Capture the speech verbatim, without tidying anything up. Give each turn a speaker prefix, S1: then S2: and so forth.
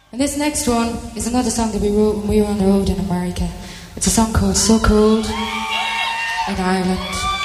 S1: And this next one is another song that we wrote when we were on the road in America. It's a song called So Cold in Ireland.